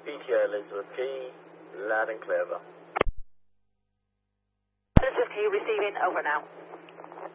PTO Elizabeth Key, loud and clear. Elizabeth Key receiving, over now.